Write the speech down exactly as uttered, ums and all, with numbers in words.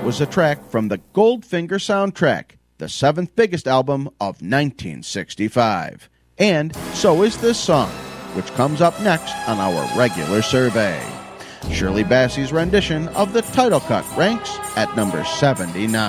was a track from the Goldfinger soundtrack, the seventh biggest album of nineteen sixty-five. And so is this song, which comes up next on our regular survey. Shirley Bassey's rendition of the title cut ranks at number seventy-nine.